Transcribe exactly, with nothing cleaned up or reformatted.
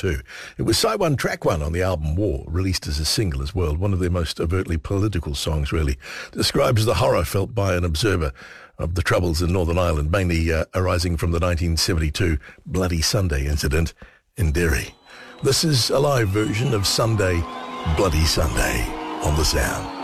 too. It was side one, track one on the album War, released as a single as well. One of their most overtly political songs, really. Describes the horror felt by an observer of the troubles in Northern Ireland, mainly uh, arising from the nineteen seventy-two Bloody Sunday incident in Derry. This is a live version of Sunday, Bloody Sunday on The Sound.